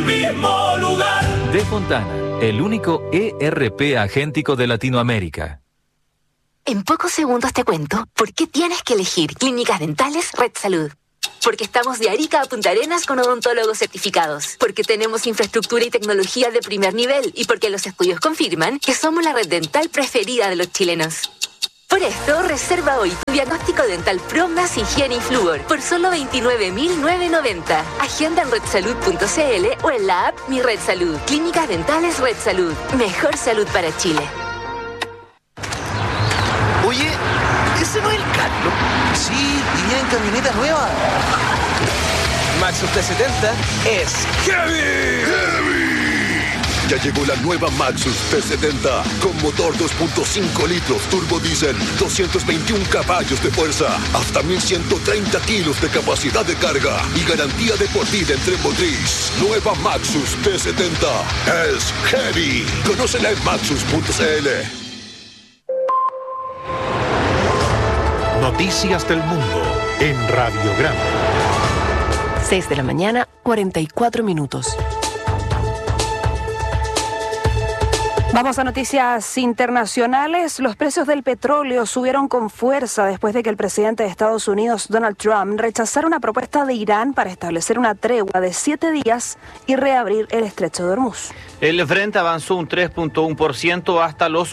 mismo lugar. De Fontana, el único ERP agéntico de Latinoamérica. En pocos segundos te cuento por qué tienes que elegir Clínicas Dentales Red Salud. Porque estamos de Arica a Punta Arenas con odontólogos certificados. Porque tenemos infraestructura y tecnología de primer nivel. Y porque los estudios confirman que somos la red dental preferida de los chilenos. Por esto, reserva hoy tu diagnóstico dental Pro más higiene y flúor por solo 29.990. Agenda en redsalud.cl o en la app Mi Red Salud. Clínicas Dentales Red Salud. Mejor salud para Chile. Oye, ¿ese no es el Carlos? Sí, iría en camioneta nueva. Maxus T70 es heavy. Ya llegó la nueva Maxus T70 con motor 2.5 litros turbo diésel, 221 caballos de fuerza, hasta 1.130 kilos de capacidad de carga y garantía de por vida en tren motriz. Nueva Maxus T70 es heavy. Conócela en maxus.cl. Noticias del mundo en Radiograma. 6 de la mañana, 44 minutos. Vamos a noticias internacionales. Los precios del petróleo subieron con fuerza después de que el presidente de Estados Unidos, Donald Trump, rechazara una propuesta de Irán para establecer una tregua de 7 días y reabrir el estrecho de Hormuz. El Brent avanzó un 3.1% hasta los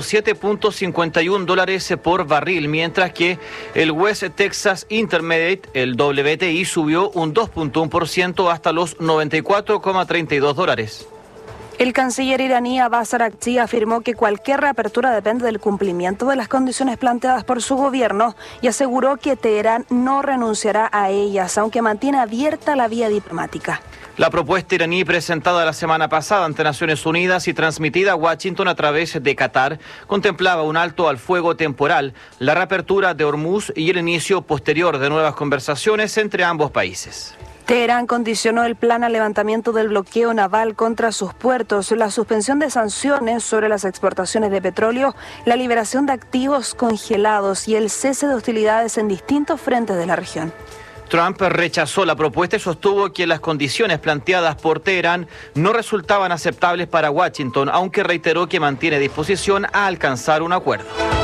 $107.51 por barril, mientras que el West Texas Intermediate, el WTI, subió un 2.1% hasta los $94.32. El canciller iraní Abbas Araghchi afirmó que cualquier reapertura depende del cumplimiento de las condiciones planteadas por su gobierno y aseguró que Teherán no renunciará a ellas, aunque mantiene abierta la vía diplomática. La propuesta iraní presentada la semana pasada ante Naciones Unidas y transmitida a Washington a través de Qatar contemplaba un alto al fuego temporal, la reapertura de Hormuz y el inicio posterior de nuevas conversaciones entre ambos países. Teherán condicionó el plan al levantamiento del bloqueo naval contra sus puertos, la suspensión de sanciones sobre las exportaciones de petróleo, la liberación de activos congelados y el cese de hostilidades en distintos frentes de la región. Trump rechazó la propuesta y sostuvo que las condiciones planteadas por Teherán no resultaban aceptables para Washington, aunque reiteró que mantiene disposición a alcanzar un acuerdo.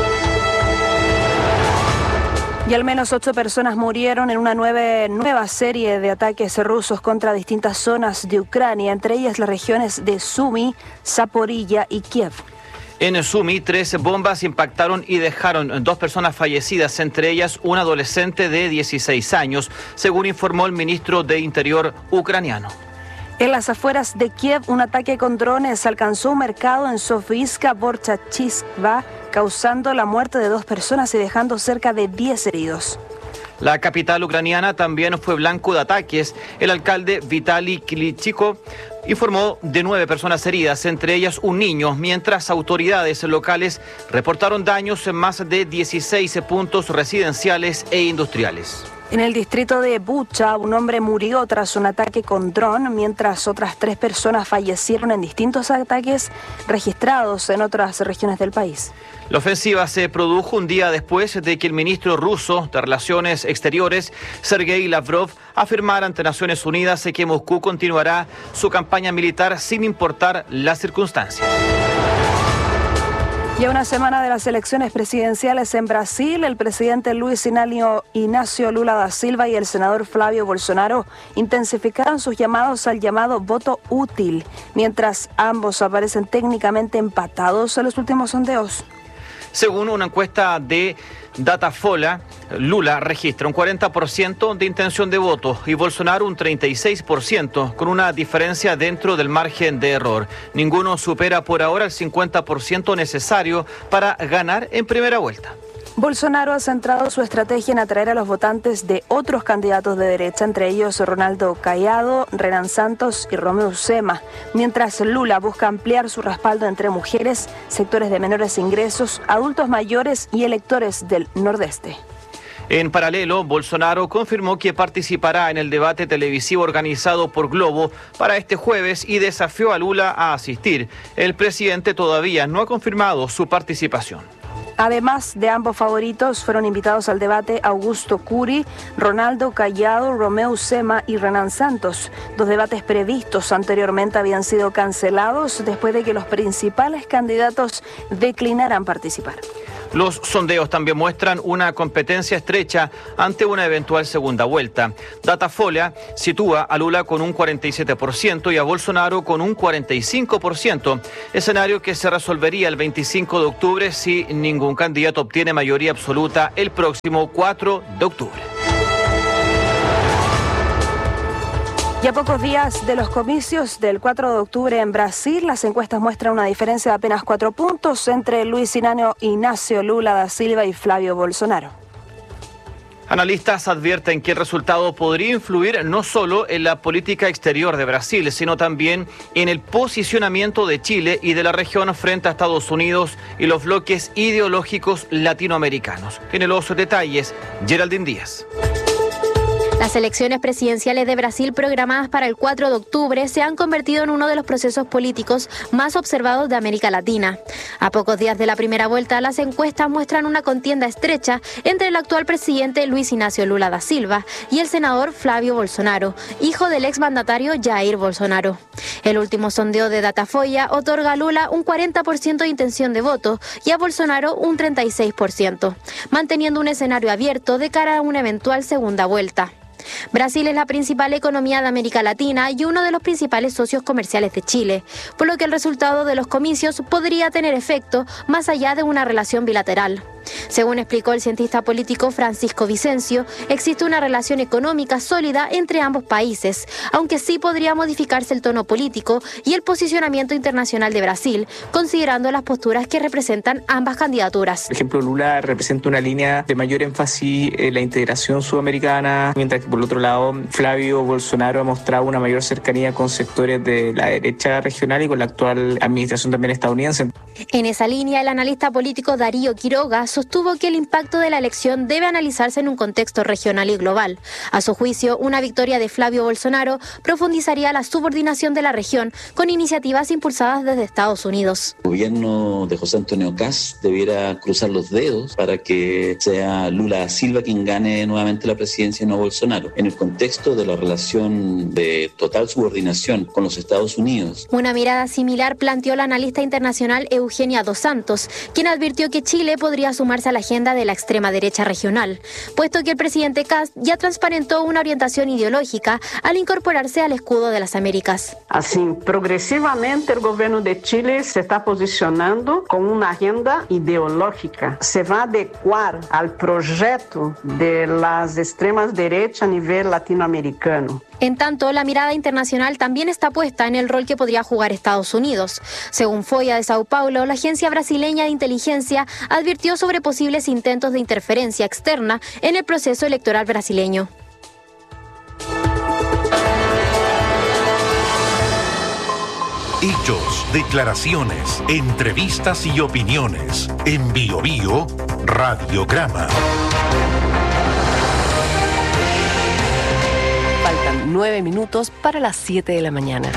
Y al menos 8 personas murieron en una nueva serie de ataques rusos contra distintas zonas de Ucrania, entre ellas las regiones de Sumy, Zaporilla y Kiev. En Sumy, 13 bombas impactaron y dejaron 2 personas fallecidas, entre ellas un adolescente de 16 años, según informó el ministro de Interior ucraniano. En las afueras de Kiev, un ataque con drones alcanzó un mercado en Sofiiska-Borchachivka, causando la muerte de 2 personas y dejando cerca de 10 heridos. La capital ucraniana también fue blanco de ataques. El alcalde Vitaly Klitschko informó de 9 personas heridas, entre ellas un niño, mientras autoridades locales reportaron daños en más de 16 puntos residenciales e industriales. En el distrito de Bucha, un hombre murió tras un ataque con dron, mientras otras 3 personas fallecieron en distintos ataques registrados en otras regiones del país. La ofensiva se produjo un día después de que el ministro ruso de Relaciones Exteriores, Sergei Lavrov, afirmara ante Naciones Unidas que Moscú continuará su campaña militar sin importar las circunstancias. Y a una semana de las elecciones presidenciales en Brasil, el presidente Luis Inácio Lula da Silva y el senador Flávio Bolsonaro intensificaron sus llamados al llamado voto útil, mientras ambos aparecen técnicamente empatados en los últimos sondeos. Según una encuesta de Datafolha, Lula registra un 40% de intención de voto y Bolsonaro un 36%, con una diferencia dentro del margen de error. Ninguno supera por ahora el 50% necesario para ganar en primera vuelta. Bolsonaro ha centrado su estrategia en atraer a los votantes de otros candidatos de derecha, entre ellos Ronaldo Caiado, Renan Santos y Romeu Zema, mientras Lula busca ampliar su respaldo entre mujeres, sectores de menores ingresos, adultos mayores y electores del Nordeste. En paralelo, Bolsonaro confirmó que participará en el debate televisivo organizado por Globo para este jueves y desafió a Lula a asistir. El presidente todavía no ha confirmado su participación. Además de ambos favoritos, fueron invitados al debate Augusto Curi, Ronaldo Cayado, Romeu Zema y Renan Santos. 2 debates previstos anteriormente habían sido cancelados después de que los principales candidatos declinaran participar. Los sondeos también muestran una competencia estrecha ante una eventual segunda vuelta. Datafolia sitúa a Lula con un 47% y a Bolsonaro con un 45%, escenario que se resolvería el 25 de octubre si ningún candidato obtiene mayoría absoluta el próximo 4 de octubre. Y a pocos días de los comicios del 4 de octubre en Brasil, las encuestas muestran una diferencia de apenas 4 puntos entre Luis Inácio Lula da Silva y Flavio Bolsonaro. Analistas advierten que el resultado podría influir no solo en la política exterior de Brasil, sino también en el posicionamiento de Chile y de la región frente a Estados Unidos y los bloques ideológicos latinoamericanos. Tiene los detalles Geraldine Díaz. Las elecciones presidenciales de Brasil programadas para el 4 de octubre se han convertido en uno de los procesos políticos más observados de América Latina. A pocos días de la primera vuelta, las encuestas muestran una contienda estrecha entre el actual presidente Luis Inácio Lula da Silva y el senador Flavio Bolsonaro, hijo del exmandatario Jair Bolsonaro. El último sondeo de Datafolia otorga a Lula un 40% de intención de voto y a Bolsonaro un 36%, manteniendo un escenario abierto de cara a una eventual segunda vuelta. Brasil es la principal economía de América Latina y uno de los principales socios comerciales de Chile, por lo que el resultado de los comicios podría tener efecto más allá de una relación bilateral. Según explicó el cientista político Francisco Vicencio, existe una relación económica sólida entre ambos países, aunque sí podría modificarse el tono político y el posicionamiento internacional de Brasil, considerando las posturas que representan ambas candidaturas. Por ejemplo, Lula representa una línea de mayor énfasis en la integración sudamericana, mientras que por otro lado Flavio Bolsonaro ha mostrado una mayor cercanía con sectores de la derecha regional y con la actual administración también estadounidense. En esa línea, el analista político Darío Quiroga sostuvo que el impacto de la elección debe analizarse en un contexto regional y global. A su juicio, una victoria de Flavio Bolsonaro profundizaría la subordinación de la región con iniciativas impulsadas desde Estados Unidos. El gobierno de José Antonio Kast debiera cruzar los dedos para que sea Lula da Silva quien gane nuevamente la presidencia y no Bolsonaro, en el contexto de la relación de total subordinación con los Estados Unidos. Una mirada similar planteó la analista internacional Eugenia Dos Santos, quien advirtió que Chile podría sumarse a la agenda de la extrema derecha regional, puesto que el presidente Kast ya transparentó una orientación ideológica al incorporarse al escudo de las Américas. Así, progresivamente el gobierno de Chile se está posicionando con una agenda ideológica. Se va a adecuar al proyecto de las extremas derechas a nivel latinoamericano. En tanto, la mirada internacional también está puesta en el rol que podría jugar Estados Unidos. Según Folha de Sao Paulo, la agencia brasileña de inteligencia advirtió sobre posibles intentos de interferencia externa en el proceso electoral brasileño. Hechos, declaraciones, entrevistas y opiniones. En Bio Bio, Radiograma. Faltan 9 minutos para las 7 de la mañana.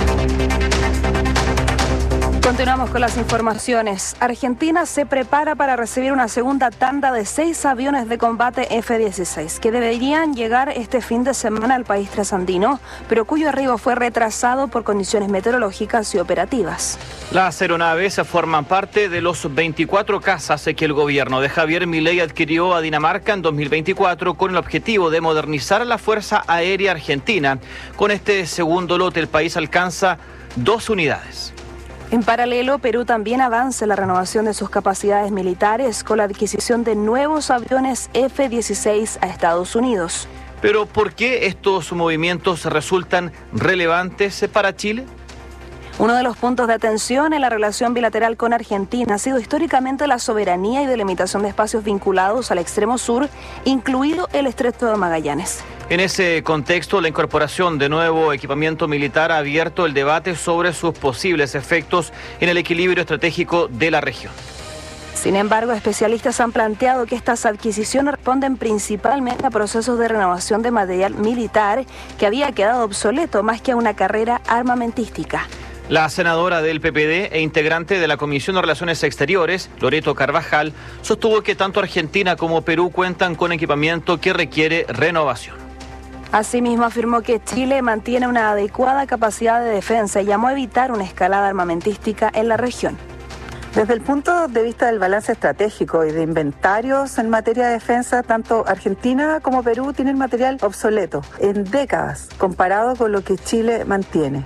Continuamos con las informaciones. Argentina se prepara para recibir una segunda tanda de 6 aviones de combate F-16 que deberían llegar este fin de semana al país trasandino, pero cuyo arribo fue retrasado por condiciones meteorológicas y operativas. Las aeronaves forman parte de los 24 cazas que el gobierno de Javier Milei adquirió a Dinamarca en 2024 con el objetivo de modernizar la Fuerza Aérea Argentina. Con este segundo lote el país alcanza 2 unidades. En paralelo, Perú también avanza en la renovación de sus capacidades militares con la adquisición de nuevos aviones F-16 a Estados Unidos. Pero ¿por qué estos movimientos resultan relevantes para Chile? Uno de los puntos de atención en la relación bilateral con Argentina ha sido históricamente la soberanía y delimitación de espacios vinculados al extremo sur, incluido el Estrecho de Magallanes. En ese contexto, la incorporación de nuevo equipamiento militar ha abierto el debate sobre sus posibles efectos en el equilibrio estratégico de la región. Sin embargo, especialistas han planteado que estas adquisiciones responden principalmente a procesos de renovación de material militar que había quedado obsoleto más que a una carrera armamentística. La senadora del PPD e integrante de la Comisión de Relaciones Exteriores, Loreto Carvajal, sostuvo que tanto Argentina como Perú cuentan con equipamiento que requiere renovación. Asimismo, afirmó que Chile mantiene una adecuada capacidad de defensa y llamó a evitar una escalada armamentística en la región. Desde el punto de vista del balance estratégico y de inventarios en materia de defensa, tanto Argentina como Perú tienen material obsoleto en décadas comparado con lo que Chile mantiene.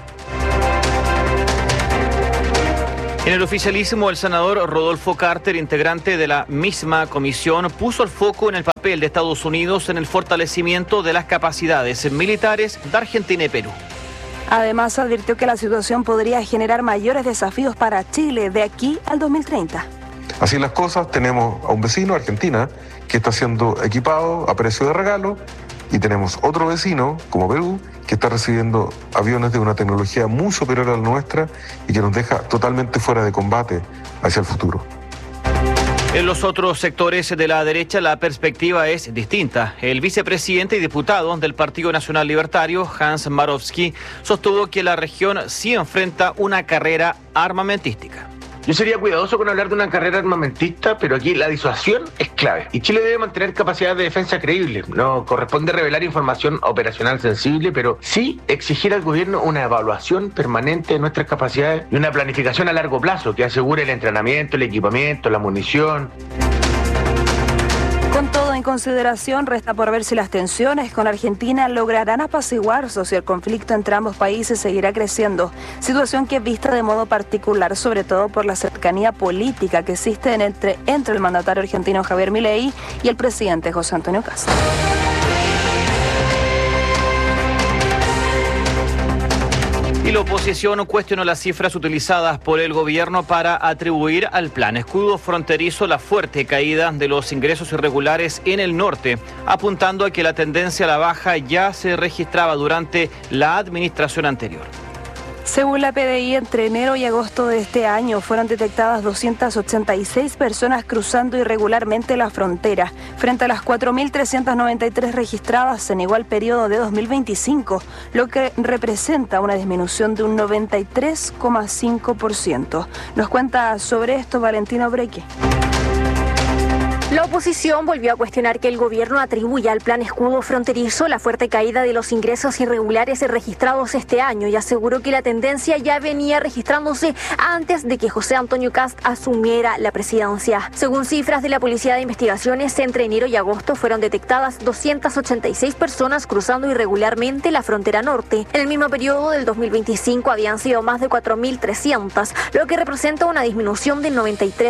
En el oficialismo, el senador Rodolfo Carter, integrante de la misma comisión, puso el foco en el papel de Estados Unidos en el fortalecimiento de las capacidades militares de Argentina y Perú. Además, advirtió que la situación podría generar mayores desafíos para Chile de aquí al 2030. Así las cosas, tenemos a un vecino, Argentina, que está siendo equipado a precio de regalo, y tenemos otro vecino, como Perú, que está recibiendo aviones de una tecnología muy superior a la nuestra y que nos deja totalmente fuera de combate hacia el futuro. En los otros sectores de la derecha la perspectiva es distinta. El vicepresidente y diputado del Partido Nacional Libertario, Hans Marowski, sostuvo que la región sí enfrenta una carrera armamentística. Yo sería cuidadoso con hablar de una carrera armamentista, pero aquí la disuasión es clave. Y Chile debe mantener capacidad de defensa creíble. No corresponde revelar información operacional sensible, pero sí exigir al gobierno una evaluación permanente de nuestras capacidades y una planificación a largo plazo que asegure el entrenamiento, el equipamiento, la munición. Con todo en consideración, resta por ver si las tensiones con Argentina lograrán apaciguarse o si el conflicto entre ambos países seguirá creciendo, situación que es vista de modo particular, sobre todo por la cercanía política que existe entre el mandatario argentino Javier Milei y el presidente José Antonio Cast. Y la oposición cuestionó las cifras utilizadas por el gobierno para atribuir al plan escudo fronterizo la fuerte caída de los ingresos irregulares en el norte, apuntando a que la tendencia a la baja ya se registraba durante la administración anterior. Según la PDI, entre enero y agosto de este año fueron detectadas 286 personas cruzando irregularmente la frontera, frente a las 4.393 registradas en igual periodo de 2025, lo que representa una disminución de un 93,5%. Nos cuenta sobre esto Valentina Breque. La oposición volvió a cuestionar que el gobierno atribuya al plan escudo fronterizo la fuerte caída de los ingresos irregulares registrados este año y aseguró que la tendencia ya venía registrándose antes de que José Antonio Cast asumiera la presidencia. Según cifras de la Policía de Investigaciones, entre enero y agosto fueron detectadas 286 personas cruzando irregularmente la frontera norte. En el mismo periodo del 2025 habían sido más de 4.300, lo que representa una disminución del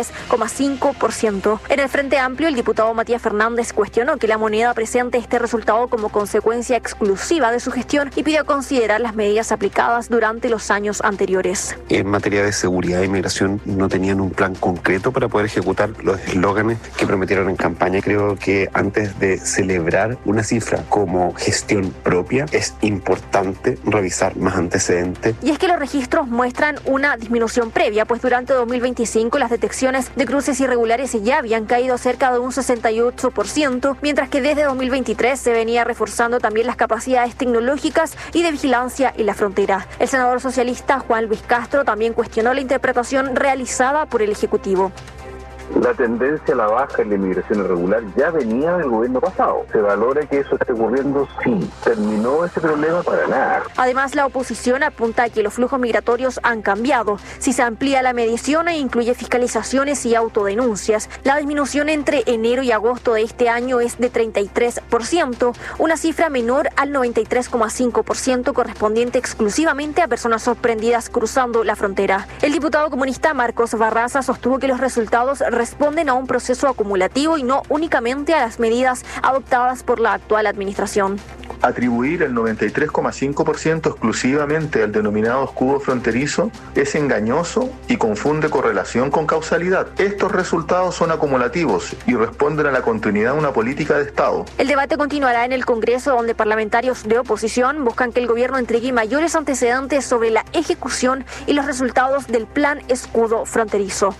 93,5%. En el Frente Amplio, el diputado Matías Fernández cuestionó que la moneda presente este resultado como consecuencia exclusiva de su gestión y pidió considerar las medidas aplicadas durante los años anteriores. En materia de seguridad e inmigración no tenían un plan concreto para poder ejecutar los eslóganes que prometieron en campaña. Creo que antes de celebrar una cifra como gestión propia es importante revisar más antecedentes. Y es que los registros muestran una disminución previa, pues durante 2025 las detecciones de cruces irregulares ya habían caído cerca de un 68%, mientras que desde 2023 se venía reforzando también las capacidades tecnológicas y de vigilancia en la frontera. El senador socialista Juan Luis Castro también cuestionó la interpretación realizada por el Ejecutivo. La tendencia a la baja en la inmigración irregular ya venía del gobierno pasado. Se valora que eso esté ocurriendo, sí. ¿Terminó ese problema? Para nada. Además, la oposición apunta a que los flujos migratorios han cambiado. Si se amplía la medición e incluye fiscalizaciones y autodenuncias, la disminución entre enero y agosto de este año es de 33%, una cifra menor al 93,5% correspondiente exclusivamente a personas sorprendidas cruzando la frontera. El diputado comunista Marcos Barraza sostuvo que los resultados responden a un proceso acumulativo y no únicamente a las medidas adoptadas por la actual administración. Atribuir el 93,5% exclusivamente al denominado escudo fronterizo es engañoso y confunde correlación con causalidad. Estos resultados son acumulativos y responden a la continuidad de una política de Estado. El debate continuará en el Congreso, donde parlamentarios de oposición buscan que el gobierno entregue mayores antecedentes sobre la ejecución y los resultados del plan escudo fronterizo.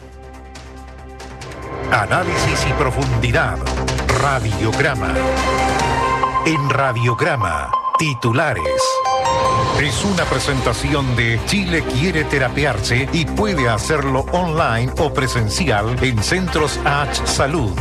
Análisis y profundidad. Radiograma. En Radiograma, titulares. Es una presentación de Chile quiere terapiarse y puede hacerlo online o presencial en Centros H Salud.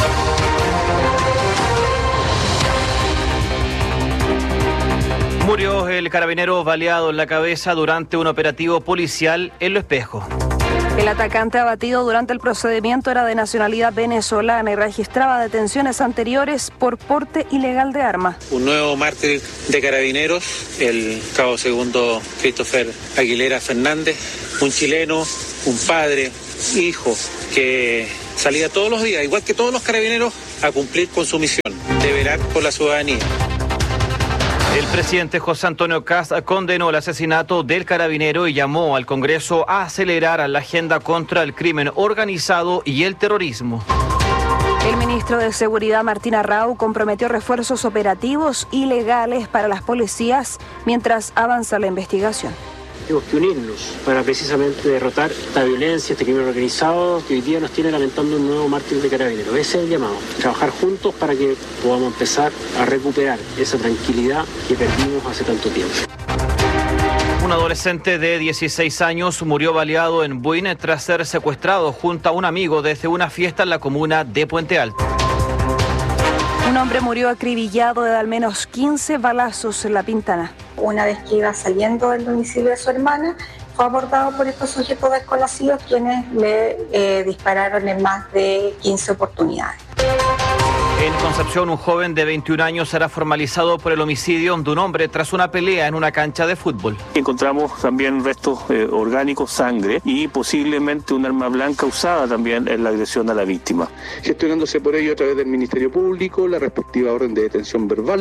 Murió el carabinero baleado en la cabeza durante un operativo policial en Lo Espejo. El atacante abatido durante el procedimiento era de nacionalidad venezolana y registraba detenciones anteriores por porte ilegal de armas. Un nuevo mártir de carabineros, el cabo segundo Christopher Aguilera Fernández, un chileno, un padre, hijo, que salía todos los días, igual que todos los carabineros, a cumplir con su misión, de velar por la ciudadanía. El presidente José Antonio Kast condenó el asesinato del carabinero y llamó al Congreso a acelerar la agenda contra el crimen organizado y el terrorismo. El ministro de Seguridad, Martín Arrau, comprometió refuerzos operativos y legales para las policías mientras avanza la investigación. Tenemos que unirnos para precisamente derrotar esta violencia, este crimen organizado que hoy día nos tiene lamentando un nuevo mártir de carabineros. Ese es el llamado, trabajar juntos para que podamos empezar a recuperar esa tranquilidad que perdimos hace tanto tiempo. Un adolescente de 16 años murió baleado en Buin tras ser secuestrado junto a un amigo desde una fiesta en la comuna de Puente Alto. Un hombre murió acribillado de al menos 15 balazos en La Pintana. Una vez que iba saliendo del domicilio de su hermana, fue abordado por estos sujetos desconocidos quienes le dispararon en más de 15 oportunidades. En Concepción, un joven de 21 años será formalizado por el homicidio de un hombre tras una pelea en una cancha de fútbol. Encontramos también restos orgánicos, sangre y posiblemente un arma blanca usada también en la agresión a la víctima. Gestionándose por ello a través del Ministerio Público la respectiva orden de detención verbal.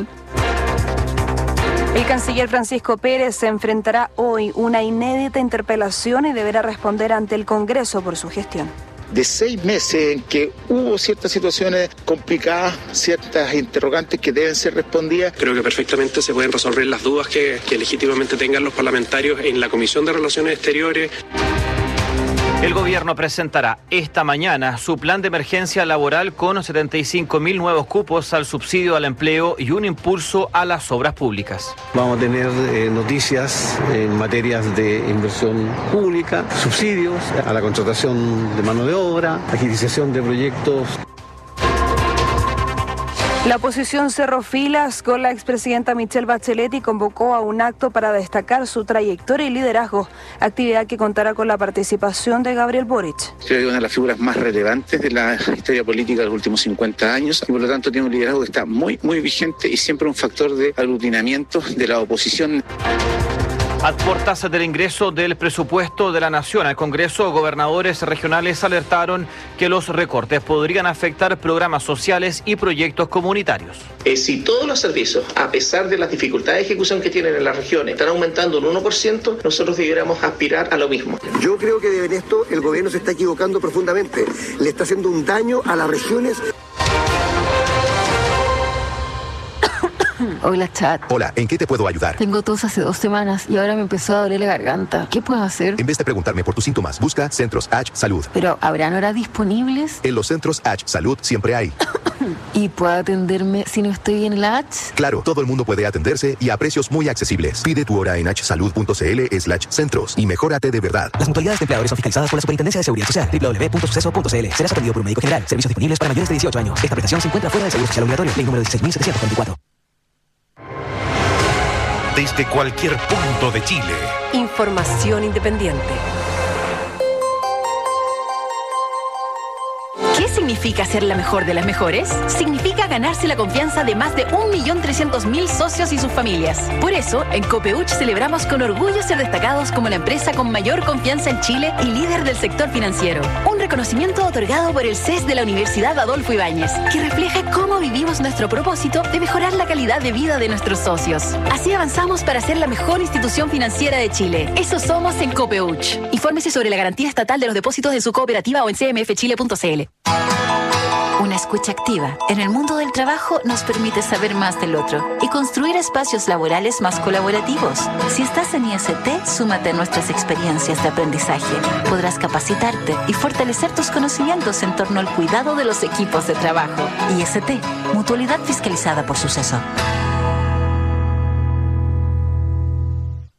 El canciller Francisco Pérez se enfrentará hoy una inédita interpelación y deberá responder ante el Congreso por su gestión. De 6 meses en que hubo ciertas situaciones complicadas, ciertas interrogantes que deben ser respondidas. Creo que perfectamente se pueden resolver las dudas que legítimamente tengan los parlamentarios en la Comisión de Relaciones Exteriores. El gobierno presentará esta mañana su plan de emergencia laboral con 75.000 nuevos cupos al subsidio al empleo y un impulso a las obras públicas. Vamos a tener noticias en materias de inversión pública, subsidios a la contratación de mano de obra, agilización de proyectos. La oposición cerró filas con la expresidenta Michelle Bachelet y convocó a un acto para destacar su trayectoria y liderazgo, actividad que contará con la participación de Gabriel Boric. Creo que es una de las figuras más relevantes de la historia política de los últimos 50 años y por lo tanto tiene un liderazgo que está muy vigente y siempre un factor de aglutinamiento de la oposición. A puertas del ingreso del presupuesto de la Nación al Congreso, gobernadores regionales alertaron que los recortes podrían afectar programas sociales y proyectos comunitarios. Si todos los servicios, a pesar de las dificultades de ejecución que tienen en las regiones, están aumentando un 1%, nosotros debiéramos aspirar a lo mismo. Yo creo que en esto el gobierno se está equivocando profundamente. Le está haciendo un daño a las regiones. Hola, chat. Hola, ¿en qué te puedo ayudar? Tengo tos hace 2 semanas y ahora me empezó a doler la garganta. ¿Qué puedo hacer? En vez de preguntarme por tus síntomas, busca Centros H Salud. ¿Pero habrán horas disponibles? En los Centros H Salud siempre hay. ¿Y puedo atenderme si no estoy en la H? Claro, todo el mundo puede atenderse y a precios muy accesibles. Pide tu hora en hsalud.cl/centros y mejórate de verdad. Las mutualidades de empleadores son fiscalizadas por la Superintendencia de Seguridad Social. www.suceso.cl. Serás atendido por un médico general. Servicios disponibles para mayores de 18 años. Esta prestación se encuentra fuera del seguro social obligatorio. Ley número 16.744. Desde cualquier punto de Chile. Información independiente. ¿Qué significa ser la mejor de las mejores? Significa ganarse la confianza de más de 1.300.000 socios y sus familias. Por eso, en Copeuch celebramos con orgullo ser destacados como la empresa con mayor confianza en Chile y líder del sector financiero. Un reconocimiento otorgado por el CES de la Universidad Adolfo Ibáñez, que refleja cómo vivimos nuestro propósito de mejorar la calidad de vida de nuestros socios. Así avanzamos para ser la mejor institución financiera de Chile. Eso somos en Copeuch. Infórmese sobre la garantía estatal de los depósitos de su cooperativa o en cmfchile.cl. Una escucha activa en el mundo del trabajo nos permite saber más del otro y construir espacios laborales más colaborativos. Si estás en IST, súmate a nuestras experiencias de aprendizaje. Podrás capacitarte y fortalecer tus conocimientos en torno al cuidado de los equipos de trabajo. IST, mutualidad fiscalizada por Suceso.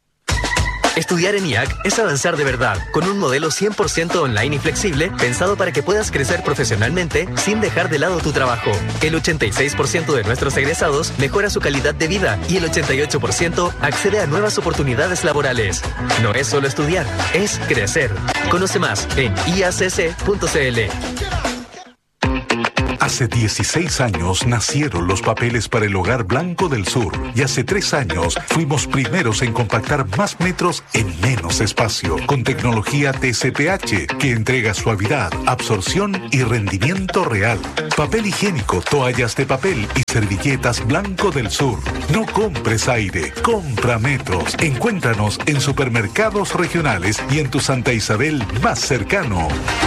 Estudiar en IAC es avanzar de verdad, con un modelo 100% online y flexible, pensado para que puedas crecer profesionalmente sin dejar de lado tu trabajo. El 86% de nuestros egresados mejora su calidad de vida y el 88% accede a nuevas oportunidades laborales. No es solo estudiar, es crecer. Conoce más en iacc.cl. Hace 16 años nacieron los papeles para el Hogar Blanco del Sur y hace 3 años fuimos primeros en compactar más metros en menos espacio con tecnología TCPH que entrega suavidad, absorción y rendimiento real. Papel higiénico, toallas de papel y servilletas Blanco del Sur. No compres aire, compra metros. Encuéntranos en supermercados regionales y en tu Santa Isabel más cercano.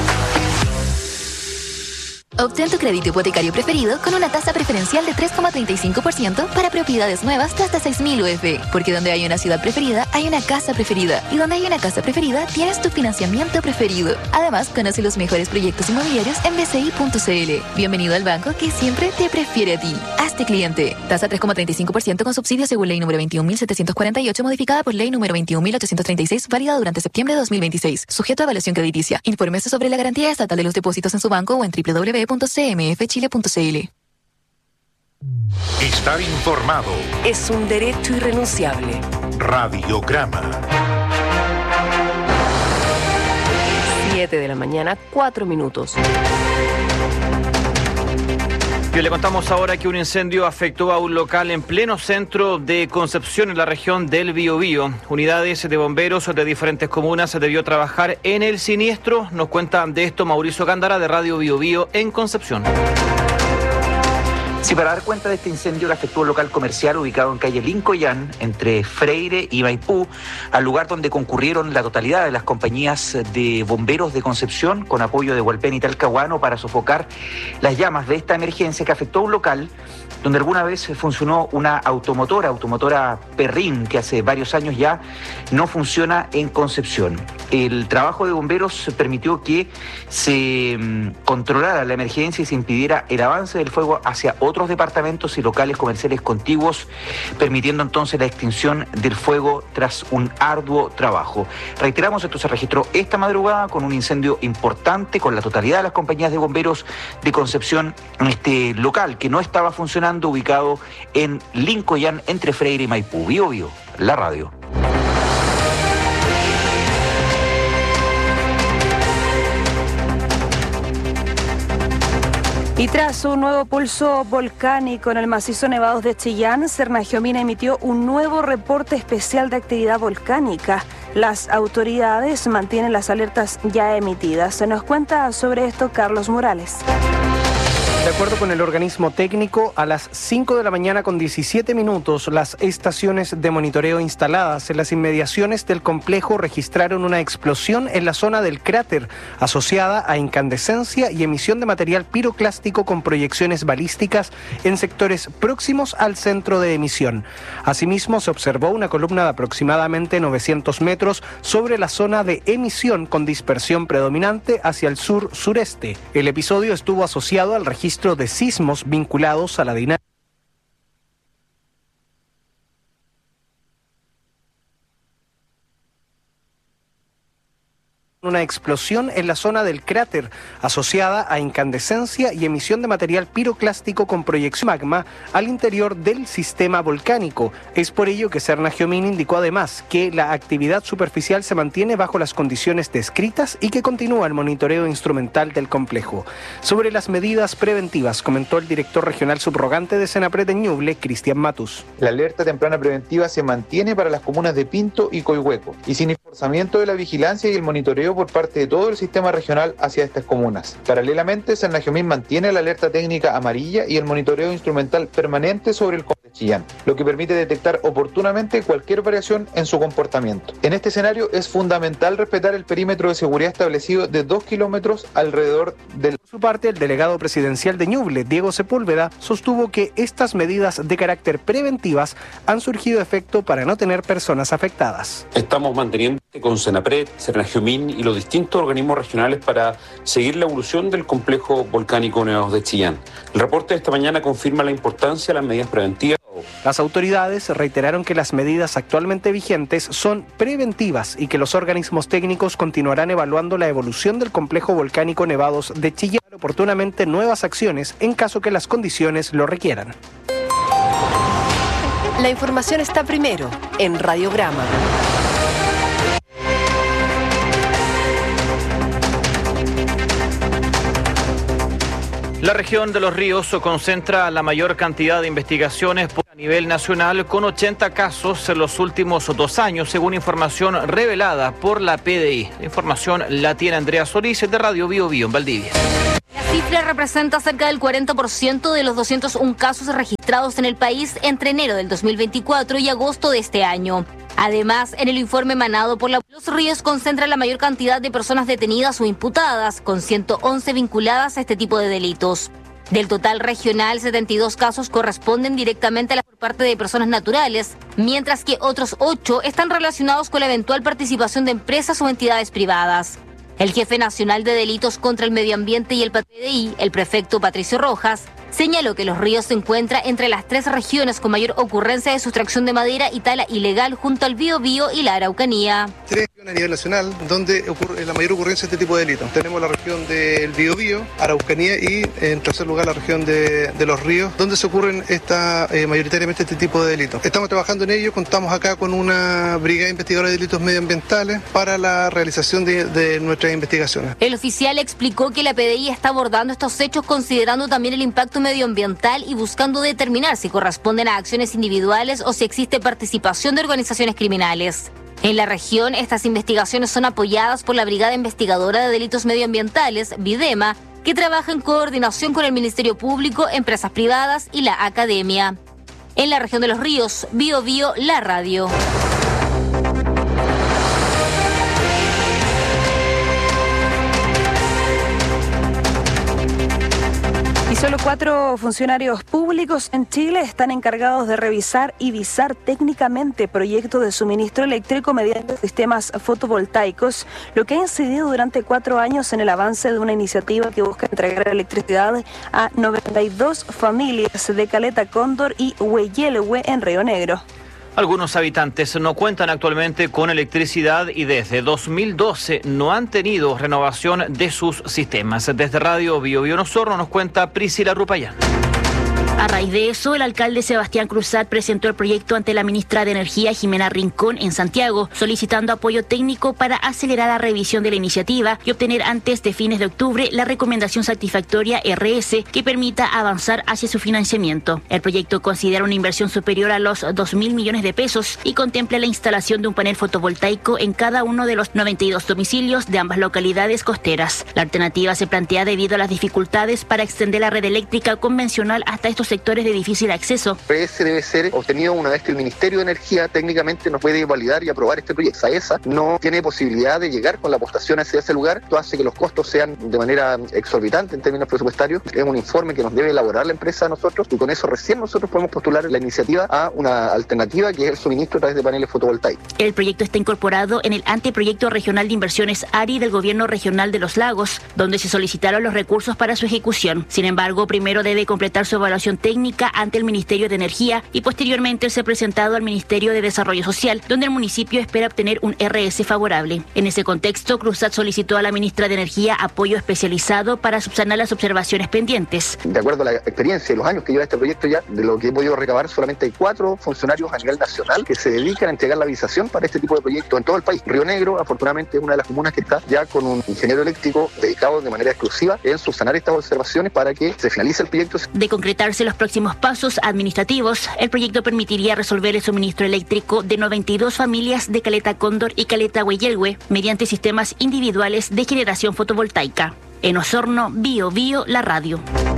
Obtén tu crédito hipotecario preferido con una tasa preferencial de 3,35% para propiedades nuevas de hasta 6.000 UF. Porque donde hay una ciudad preferida, hay una casa preferida. Y donde hay una casa preferida, tienes tu financiamiento preferido. Además, conoce los mejores proyectos inmobiliarios en bci.cl. Bienvenido al banco que siempre te prefiere a ti. Hazte cliente. Tasa 3,35% con subsidio según ley número 21.748, modificada por ley número 21.836, válida durante septiembre de 2026. Sujeto a evaluación crediticia. Infórmese sobre la garantía estatal de los depósitos en su banco o en www.cmfchile.cl. Estar informado es un derecho irrenunciable. Radiograma. 7 de la mañana, 4 minutos. Y le contamos ahora que un incendio afectó a un local en pleno centro de Concepción, en la región del Biobío. Unidades de bomberos de diferentes comunas se debió trabajar en el siniestro. Nos cuenta de esto Mauricio Gándara, de Radio Biobío en Concepción. Sí, para dar cuenta de este incendio que afectó un local comercial ubicado en calle Lincoln, entre Freire y Maipú, al lugar donde concurrieron la totalidad de las compañías de bomberos de Concepción, con apoyo de Hualpén y Talcahuano, para sofocar las llamas de esta emergencia que afectó a un local donde alguna vez funcionó una automotora Perrin, que hace varios años ya no funciona en Concepción. El trabajo de bomberos permitió que se controlara la emergencia y se impidiera el avance del fuego hacia otros departamentos y locales comerciales contiguos, permitiendo entonces la extinción del fuego tras un arduo trabajo. Reiteramos, esto se registró esta madrugada con un incendio importante, con la totalidad de las compañías de bomberos de Concepción en este local que no estaba funcionando, ubicado en Lincoln, entre Freire y Maipú. Biobío, la radio. Y tras un nuevo pulso volcánico en el macizo Nevados de Chillán, Sernagiomina emitió un nuevo reporte especial de actividad volcánica. Las autoridades mantienen las alertas ya emitidas. Se nos cuenta sobre esto Carlos Morales. De acuerdo con el organismo técnico, a las 5 de la mañana con 17 minutos, las estaciones de monitoreo instaladas en las inmediaciones del complejo registraron una explosión en la zona del cráter, asociada a incandescencia y emisión de material piroclástico con proyecciones balísticas en sectores próximos al centro de emisión. Asimismo, se observó una columna de aproximadamente 900 metros sobre la zona de emisión con dispersión predominante hacia el sur-sureste. El episodio estuvo asociado al registro de sismos vinculados a la dinámica. Una explosión en la zona del cráter, asociada a incandescencia y emisión de material piroclástico con proyección magma al interior del sistema volcánico. Es por ello que Sernagiomina indicó además que la actividad superficial se mantiene bajo las condiciones descritas y que continúa el monitoreo instrumental del complejo. Sobre las medidas preventivas, comentó el director regional subrogante de Senapred en Ñuble, Cristian Matus. La alerta temprana preventiva se mantiene para las comunas de Pinto y Coihueco, y sin esforzamiento de la vigilancia y el monitoreo por parte de todo el sistema regional hacia estas comunas. Paralelamente, Sernagiomín mantiene la alerta técnica amarilla y el monitoreo instrumental permanente sobre el de Chillán, lo que permite detectar oportunamente cualquier variación en su comportamiento. En este escenario es fundamental respetar el perímetro de seguridad establecido de 2 kilómetros alrededor del... Por su parte, el delegado presidencial de Ñuble, Diego Sepúlveda, sostuvo que estas medidas de carácter preventivas han surgido efecto para no tener personas afectadas. Estamos manteniendo con Senapred, Sernagiomín y los distintos organismos regionales para seguir la evolución del complejo volcánico Nevados de Chillán. El reporte de esta mañana confirma la importancia de las medidas preventivas Las autoridades reiteraron que las medidas actualmente vigentes son preventivas y que los organismos técnicos continuarán evaluando la evolución del complejo volcánico Nevados de Chillán y oportunamente nuevas acciones en caso que las condiciones lo requieran. La información está primero en Radiograma. La región de Los Ríos concentra la mayor cantidad de investigaciones a nivel nacional, con 80 casos en los últimos 2 años, según información revelada por la PDI. La información la tiene Andrea Solís, de Radio Bio Bio en Valdivia. La cifra representa cerca del 40% de los 201 casos registrados en el país entre enero del 2024 y agosto de este año. Además, en el informe emanado por Los Ríos concentra la mayor cantidad de personas detenidas o imputadas, con 111 vinculadas a este tipo de delitos. Del total regional, 72 casos corresponden directamente por parte de personas naturales, mientras que otros 8 están relacionados con la eventual participación de empresas o entidades privadas. El jefe nacional de delitos contra el medio ambiente y el PDI, el prefecto Patricio Rojas, señaló que Los Ríos se encuentra entre las 3 regiones con mayor ocurrencia de sustracción de madera y tala ilegal, junto al Biobío y la Araucanía. 3 regiones a nivel nacional donde ocurre la mayor ocurrencia de este tipo de delitos. Tenemos la región del Biobío, Araucanía y, en tercer lugar, la región de Los Ríos, donde se ocurren mayoritariamente este tipo de delitos. Estamos trabajando en ello, contamos acá con una brigada investigadora de delitos medioambientales para la realización de nuestras investigaciones. El oficial explicó que la PDI está abordando estos hechos considerando también el impacto medioambiental y buscando determinar si corresponden a acciones individuales o si existe participación de organizaciones criminales. En la región, estas investigaciones son apoyadas por la Brigada Investigadora de Delitos Medioambientales, BIDEMA, que trabaja en coordinación con el Ministerio Público, empresas privadas y la academia. En la región de Los Ríos, Bio Bio, la radio. Y solo 4 funcionarios públicos en Chile están encargados de revisar y visar técnicamente proyectos de suministro eléctrico mediante sistemas fotovoltaicos, lo que ha incidido durante 4 años en el avance de una iniciativa que busca entregar electricidad a 92 familias de Caleta Cóndor y Hueyelhue en Río Negro. Algunos habitantes no cuentan actualmente con electricidad y desde 2012 no han tenido renovación de sus sistemas. Desde Radio Bio Bio en Osorno nos cuenta Priscila Rupayán. A raíz de eso, el alcalde Sebastián Cruzat presentó el proyecto ante la ministra de Energía, Jimena Rincón, en Santiago, solicitando apoyo técnico para acelerar la revisión de la iniciativa y obtener antes de fines de octubre la recomendación satisfactoria RS que permita avanzar hacia su financiamiento. El proyecto considera una inversión superior a los 2.000 millones de pesos y contempla la instalación de un panel fotovoltaico en cada uno de los 92 domicilios de ambas localidades costeras. La alternativa se plantea debido a las dificultades para extender la red eléctrica convencional hasta estos sectores de difícil acceso. RS debe ser obtenido una vez que el Ministerio de Energía técnicamente nos puede validar y aprobar este proyecto. SAESA no tiene posibilidad de llegar con la apostación hacia ese lugar. Esto hace que los costos sean de manera exorbitante en términos presupuestarios. Es un informe que nos debe elaborar la empresa a nosotros y con eso recién nosotros podemos postular la iniciativa a una alternativa que es el suministro a través de paneles fotovoltaicos. El proyecto está incorporado en el anteproyecto regional de inversiones ARI del Gobierno Regional de Los Lagos, donde se solicitaron los recursos para su ejecución. Sin embargo, primero debe completar su evaluación técnica ante el Ministerio de Energía y posteriormente ser presentado al Ministerio de Desarrollo Social, donde el municipio espera obtener un RS favorable. En ese contexto, Cruzat solicitó a la ministra de Energía apoyo especializado para subsanar las observaciones pendientes. De acuerdo a la experiencia y los años que lleva este proyecto ya, de lo que he podido recabar, solamente hay 4 funcionarios a nivel nacional que se dedican a entregar la avisación para este tipo de proyectos en todo el país. Río Negro, afortunadamente, es una de las comunas que está ya con un ingeniero eléctrico dedicado de manera exclusiva en subsanar estas observaciones para que se finalice el proyecto. De concretarse los próximos pasos administrativos, el proyecto permitiría resolver el suministro eléctrico de 92 familias de Caleta Cóndor y Caleta Hueyelhue mediante sistemas individuales de generación fotovoltaica. En Osorno, Bio Bio, la radio.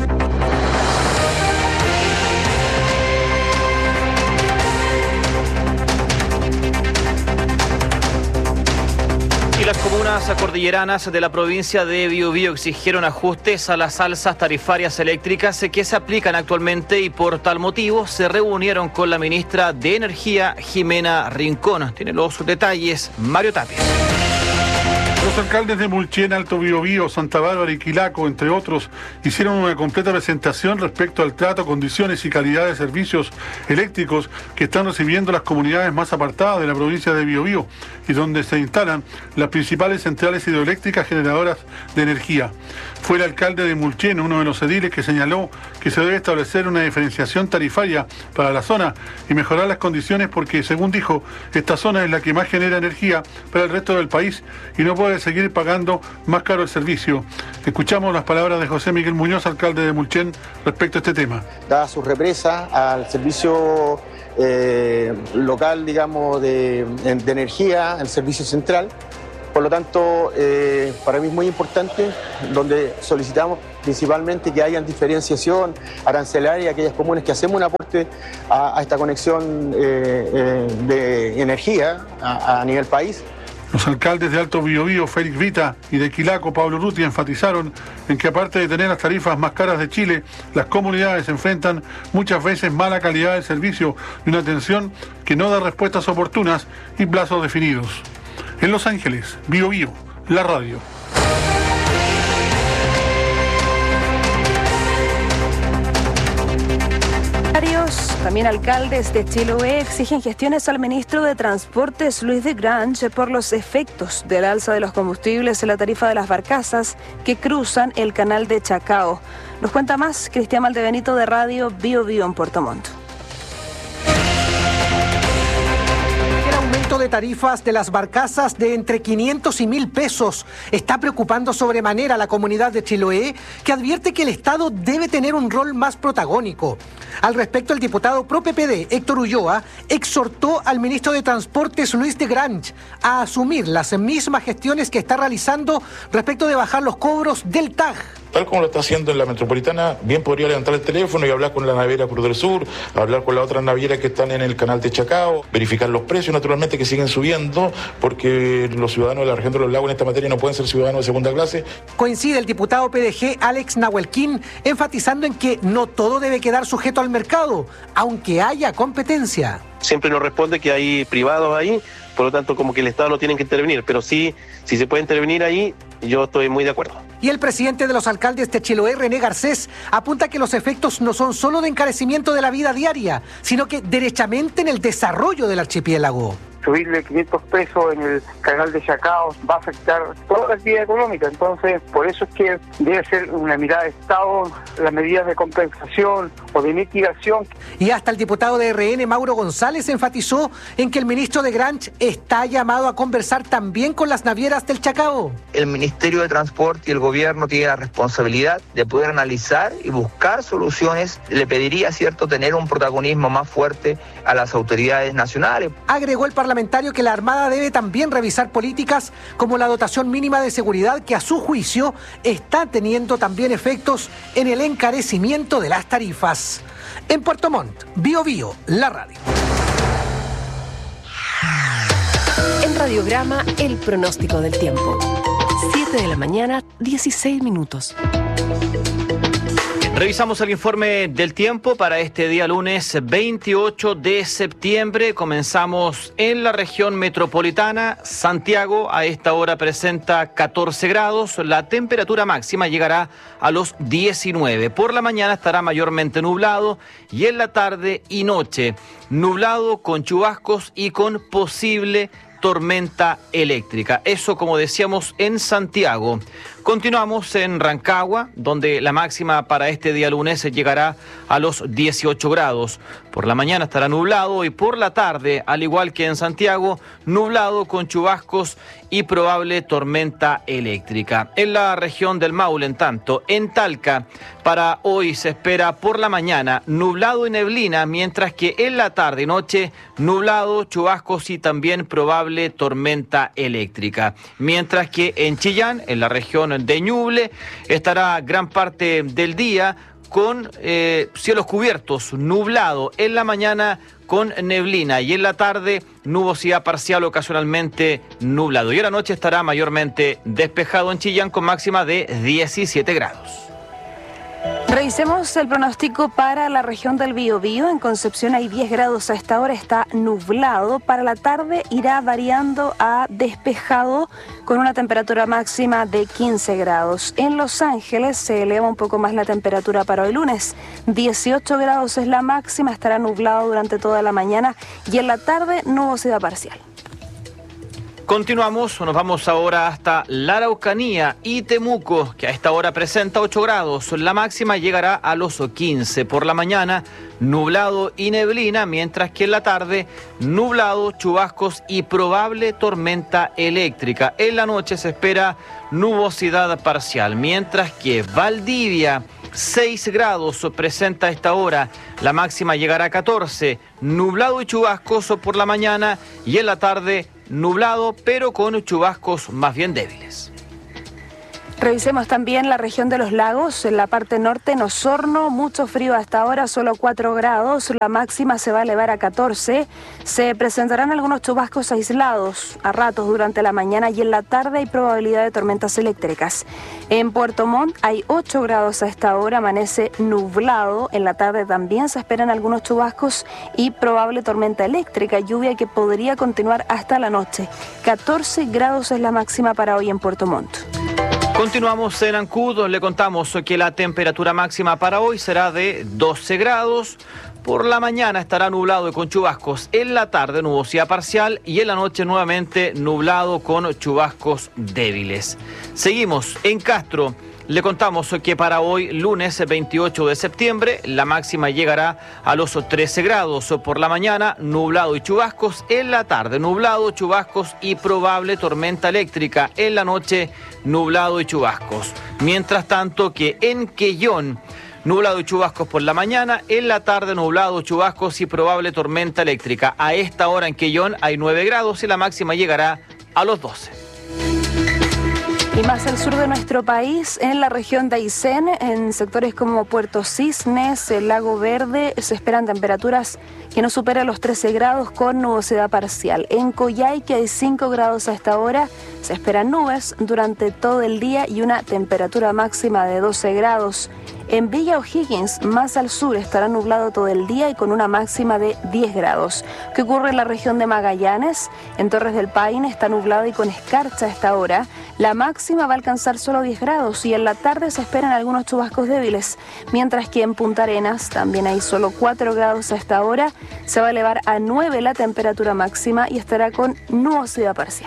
Y las comunas cordilleranas de la provincia de Biobío exigieron ajustes a las alzas tarifarias eléctricas que se aplican actualmente y por tal motivo se reunieron con la ministra de Energía, Jimena Rincón. Tiene los detalles Mario Tapia. Los alcaldes de Mulchen, Alto Biobío, Santa Bárbara y Quilaco, entre otros, hicieron una completa presentación respecto al trato, condiciones y calidad de servicios eléctricos que están recibiendo las comunidades más apartadas de la provincia de Biobío y donde se instalan las principales centrales hidroeléctricas generadoras de energía. Fue el alcalde de Mulchen, uno de los ediles, que señaló que se debe establecer una diferenciación tarifaria para la zona y mejorar las condiciones porque, según dijo, esta zona es la que más genera energía para el resto del país y no puede seguir pagando más caro el servicio. Escuchamos las palabras de José Miguel Muñoz, alcalde de Mulchen, respecto a este tema. Dada su represa al servicio local, digamos, de energía, el servicio central. Por lo tanto, para mí es muy importante, donde solicitamos principalmente que haya diferenciación arancelaria, aquellas comunes que hacemos un aporte a esta conexión de energía a nivel país. Los alcaldes de Alto Biobío, Félix Vita, y de Quilaco, Pablo Ruti, enfatizaron en que aparte de tener las tarifas más caras de Chile, las comunidades enfrentan muchas veces mala calidad del servicio y una atención que no da respuestas oportunas y plazos definidos. En Los Ángeles, Biobío, la radio. También alcaldes de Chiloé exigen gestiones al ministro de Transportes, Luis de Grange, por los efectos del alza de los combustibles en la tarifa de las barcazas que cruzan el canal de Chacao. Nos cuenta más Cristian Maldebenito de Radio Biobío en Puerto Montt. De tarifas de las barcazas de entre 500 y 1.000 pesos está preocupando sobremanera a la comunidad de Chiloé, que advierte que el Estado debe tener un rol más protagónico. Al respecto, el diputado pro PPD, Héctor Ulloa, exhortó al ministro de Transportes, Luis de Grange, a asumir las mismas gestiones que está realizando respecto de bajar los cobros del TAG. Tal como lo está haciendo en la metropolitana, bien podría levantar el teléfono y hablar con la naviera Cruz del Sur, hablar con las otras navieras que están en el canal de Chacao, verificar los precios, naturalmente, que siguen subiendo, porque los ciudadanos de la región de los lagos en esta materia no pueden ser ciudadanos de segunda clase. Coincide el diputado PDG Alex Nahuelquín, enfatizando en que no todo debe quedar sujeto al mercado, aunque haya competencia. Siempre nos responde que hay privados ahí, por lo tanto como que el Estado no tiene que intervenir, pero sí, si se puede intervenir ahí, yo estoy muy de acuerdo. Y el presidente de los alcaldes de Chiloé, René Garcés, apunta que los efectos no son solo de encarecimiento de la vida diaria, sino que derechamente en el desarrollo del archipiélago. Subirle 500 pesos en el canal de Chacao va a afectar toda la actividad económica, entonces por eso es que debe ser una mirada de Estado, las medidas de compensación o de mitigación. Y hasta el diputado de RN, Mauro González, enfatizó en que el ministro de Grange está llamado a conversar también con las navieras del Chacao. El Ministerio de Transporte y el gobierno tienen la responsabilidad de poder analizar y buscar soluciones. Le pediría, cierto, tener un protagonismo más fuerte a las autoridades nacionales. Agregó el parlamentario que la Armada debe también revisar políticas como la dotación mínima de seguridad, que a su juicio está teniendo también efectos en el encarecimiento de las tarifas. En Puerto Montt, Biobío, la radio. En Radiograma, el pronóstico del tiempo. 7 de la mañana, 16 minutos. Revisamos el informe del tiempo para este día lunes 28 de septiembre. Comenzamos en la región metropolitana. Santiago a esta hora presenta 14 grados. La temperatura máxima llegará a los 19. Por la mañana estará mayormente nublado y en la tarde y noche nublado con chubascos y con posible tormenta eléctrica. Eso, como decíamos, en Santiago. Continuamos en Rancagua, donde la máxima para este día lunes llegará a los 18 grados. Por la mañana estará nublado y por la tarde, al igual que en Santiago, nublado con chubascos y probable tormenta eléctrica. En la región del Maule, en tanto, en Talca, para hoy se espera por la mañana nublado y neblina, mientras que en la tarde y noche nublado, chubascos y también probable tormenta eléctrica. Mientras que en Chillán, en la región de Ñuble, estará gran parte del día con cielos cubiertos, nublado en la mañana con neblina y en la tarde nubosidad parcial, ocasionalmente nublado. Y en la noche estará mayormente despejado en Chillán con máxima de 17 grados. Revisemos el pronóstico para la región del Biobío. En Concepción hay 10 grados a esta hora, está nublado. Para la tarde irá variando a despejado con una temperatura máxima de 15 grados. En Los Ángeles se eleva un poco más la temperatura para hoy lunes. 18 grados es la máxima, estará nublado durante toda la mañana y en la tarde nubosidad parcial. Continuamos, nos vamos ahora hasta la Araucanía y Temuco, que a esta hora presenta 8 grados. La máxima llegará a los 15. Por la mañana, nublado y neblina, mientras que en la tarde, nublado, chubascos y probable tormenta eléctrica. En la noche se espera nubosidad parcial, mientras que Valdivia, 6 grados presenta a esta hora, la máxima llegará a 14, nublado y chubascos por la mañana y en la tarde nublado pero con chubascos más bien débiles. Revisemos también la región de los lagos, en la parte norte, en Osorno, mucho frío hasta ahora, solo 4 grados, la máxima se va a elevar a 14, se presentarán algunos chubascos aislados a ratos durante la mañana y en la tarde hay probabilidad de tormentas eléctricas. En Puerto Montt hay 8 grados a esta hora, amanece nublado, en la tarde también se esperan algunos chubascos y probable tormenta eléctrica, lluvia que podría continuar hasta la noche. 14 grados es la máxima para hoy en Puerto Montt. Continuamos en Ancud, le contamos que la temperatura máxima para hoy será de 12 grados. Por la mañana estará nublado y con chubascos. En la tarde nubosidad parcial y en la noche nuevamente nublado con chubascos débiles. Seguimos en Castro. Le contamos que para hoy, lunes 28 de septiembre, la máxima llegará a los 13 grados. Por la mañana, nublado y chubascos. En la tarde, nublado, chubascos y probable tormenta eléctrica. En la noche, nublado y chubascos. Mientras tanto que en Quellón, nublado y chubascos por la mañana. En la tarde, nublado, chubascos y probable tormenta eléctrica. A esta hora en Quellón hay 9 grados y la máxima llegará a los 12. Y más al sur de nuestro país, en la región de Aysén, en sectores como Puerto Cisnes, el Lago Verde, se esperan temperaturas que no superan los 13 grados con nubosidad parcial. En Coyhaique hay 5 grados a esta hora, se esperan nubes durante todo el día y una temperatura máxima de 12 grados. En Villa O'Higgins, más al sur, estará nublado todo el día y con una máxima de 10 grados. ¿Qué ocurre en la región de Magallanes? En Torres del Paine está nublado y con escarcha a esta hora. La máxima va a alcanzar solo 10 grados y en la tarde se esperan algunos chubascos débiles. Mientras que en Punta Arenas también hay solo 4 grados a esta hora. Se va a elevar a 9 la temperatura máxima y estará con nubosidad parcial.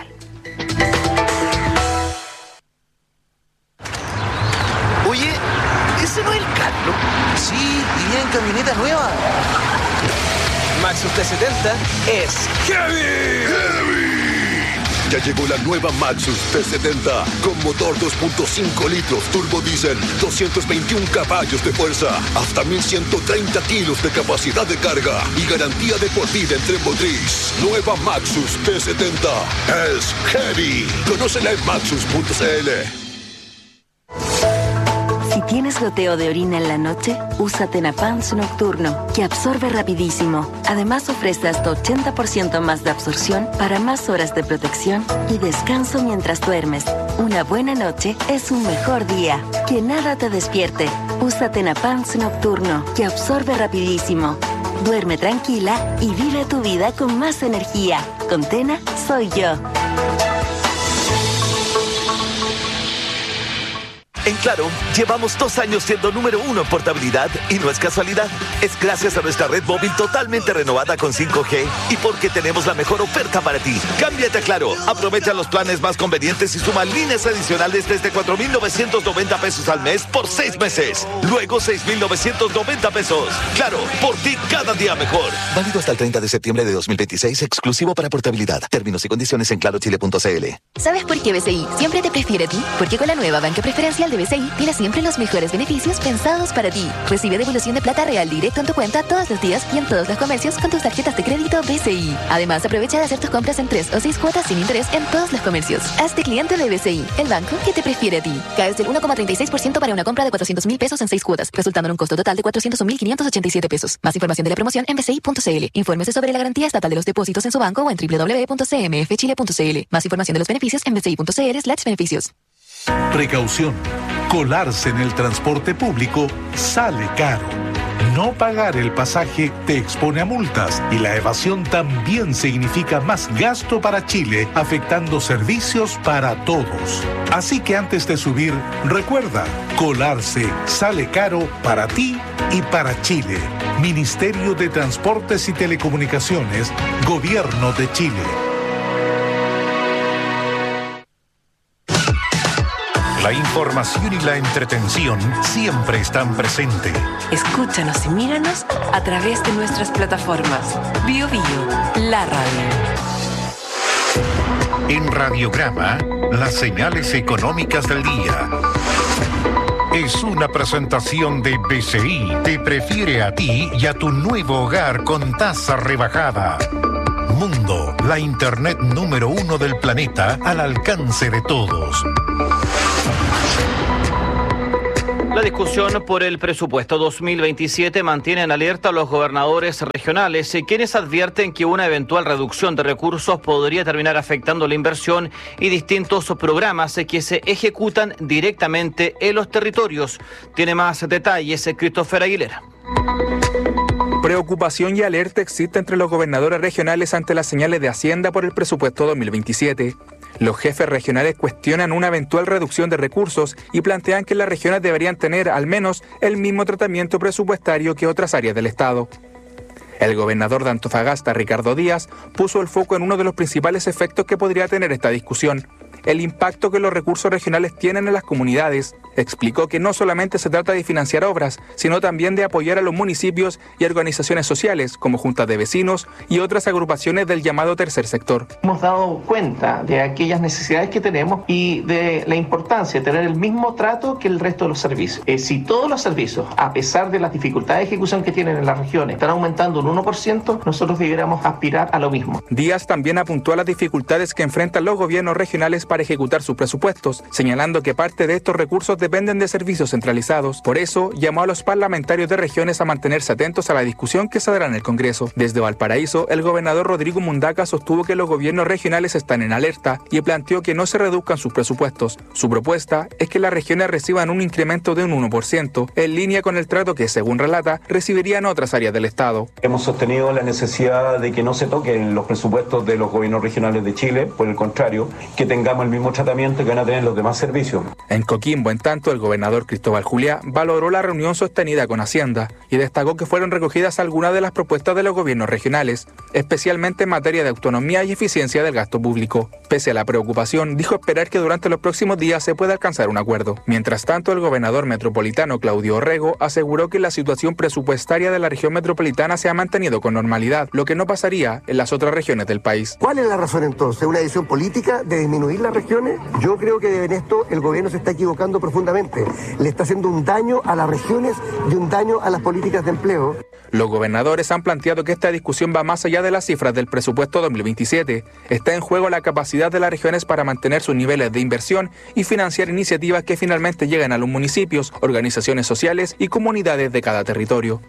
Oye, ¿ese no es el Carlos? Sí, y viene en camioneta nueva. Maxus T70 es heavy. Ya llegó la nueva Maxus T70 con motor 2.5 litros turbo diésel, 221 caballos de fuerza, hasta 1130 kilos de capacidad de carga y garantía de por vida en tren motriz. Nueva Maxus T70 es heavy. Conócela en maxus.cl. Si tienes goteo de orina en la noche, usa Tenapans Nocturno, que absorbe rapidísimo. Además ofrece hasta 80% más de absorción para más horas de protección y descanso mientras duermes. Una buena noche es un mejor día. Que nada te despierte. Usa Tenapans Nocturno, que absorbe rapidísimo. Duerme tranquila y vive tu vida con más energía. Con Tena, soy yo. En Claro, llevamos 2 años siendo número 1 en portabilidad y no es casualidad. Es gracias a nuestra red móvil totalmente renovada con 5G y porque tenemos la mejor oferta para ti. Cámbiate a Claro, aprovecha los planes más convenientes y suma líneas adicionales desde 4,990 pesos al mes por 6 meses. Luego 6,990 pesos. Claro, por ti cada día mejor. Válido hasta el 30 de septiembre de 2026, exclusivo para portabilidad. Términos y condiciones en clarochile.cl. ¿Sabes por qué BCI siempre te prefiere a ti? Porque con la nueva banca preferencial de BCI tienes siempre los mejores beneficios pensados para ti. Recibe devolución de plata real directo en tu cuenta todos los días y en todos los comercios con tus tarjetas de crédito BCI. Además, aprovecha de hacer tus compras en 3 o 6 cuotas sin interés en todos los comercios. Hazte cliente de BCI, el banco que te prefiere a ti. Caes del 1,36% para una compra de 400,000 pesos en 6 cuotas, resultando en un costo total de 401,587 pesos. Más información de la promoción en bci.cl. Infórmese sobre la garantía estatal de los depósitos en su banco o en www.cmfchile.cl. Más información de los beneficios en bci.cl/beneficios. Precaución. Colarse en el transporte público sale caro. No pagar el pasaje te expone a multas y la evasión también significa más gasto para Chile, afectando servicios para todos. Así que antes de subir, recuerda, colarse sale caro para ti y para Chile. Ministerio de Transportes y Telecomunicaciones, Gobierno de Chile. La información y la entretención siempre están presentes. Escúchanos y míranos a través de nuestras plataformas. BioBio, la radio. En Radiograma, las señales económicas del día. Es una presentación de BCI. Te prefiere a ti y a tu nuevo hogar con tasa rebajada. Mundo, la internet número 1 del planeta al alcance de todos. La discusión por el presupuesto 2027 mantiene en alerta a los gobernadores regionales, quienes advierten que una eventual reducción de recursos podría terminar afectando la inversión y distintos programas que se ejecutan directamente en los territorios. Tiene más detalles Christopher Aguilera. Preocupación y alerta existe entre los gobernadores regionales ante las señales de Hacienda por el presupuesto 2027. Los jefes regionales cuestionan una eventual reducción de recursos y plantean que las regiones deberían tener al menos el mismo tratamiento presupuestario que otras áreas del Estado. El gobernador de Antofagasta, Ricardo Díaz, puso el foco en uno de los principales efectos que podría tener esta discusión: el impacto que los recursos regionales tienen en las comunidades. Explicó que no solamente se trata de financiar obras, sino también de apoyar a los municipios y organizaciones sociales, como juntas de vecinos y otras agrupaciones del llamado tercer sector. Hemos dado cuenta de aquellas necesidades que tenemos y de la importancia de tener el mismo trato que el resto de los servicios. Si todos los servicios, a pesar de las dificultades de ejecución que tienen en las regiones, están aumentando un 1%, nosotros deberíamos aspirar a lo mismo. Díaz también apuntó a las dificultades que enfrentan los gobiernos regionales para ejecutar sus presupuestos, señalando que parte de estos recursos dependen de servicios centralizados. Por eso, llamó a los parlamentarios de regiones a mantenerse atentos a la discusión que se dará en el Congreso. Desde Valparaíso, el gobernador Rodrigo Mundaca sostuvo que los gobiernos regionales están en alerta y planteó que no se reduzcan sus presupuestos. Su propuesta es que las regiones reciban un incremento de un 1%, en línea con el trato que, según relata, recibirían otras áreas del Estado. Hemos sostenido la necesidad de que no se toquen los presupuestos de los gobiernos regionales de Chile, por el contrario, que tengamos el mismo tratamiento que van a tener los demás servicios. En Coquimbo, en tanto, el gobernador Cristóbal Juliá valoró la reunión sostenida con Hacienda y destacó que fueron recogidas algunas de las propuestas de los gobiernos regionales, especialmente en materia de autonomía y eficiencia del gasto público. Pese a la preocupación, dijo esperar que durante los próximos días se pueda alcanzar un acuerdo. Mientras tanto, el gobernador metropolitano Claudio Orrego aseguró que la situación presupuestaria de la región metropolitana se ha mantenido con normalidad, lo que no pasaría en las otras regiones del país. ¿Cuál es la razón entonces? ¿Una decisión política de disminuir las regiones? Yo creo que en esto el gobierno se está equivocando profundamente. Le está haciendo un daño a las regiones y un daño a las políticas de empleo. Los gobernadores han planteado que esta discusión va más allá de las cifras del presupuesto 2027. Está en juego la capacidad de las regiones para mantener sus niveles de inversión y financiar iniciativas que finalmente lleguen a los municipios, organizaciones sociales y comunidades de cada territorio.